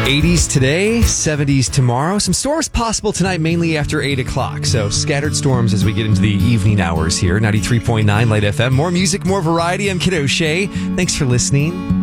80s today, 70s tomorrow. Some storms possible tonight, mainly after 8 o'clock. So scattered storms as we get into the evening hours here. 93.9 Light FM. More music, more variety. I'm Kid O'Shea. Thanks for listening.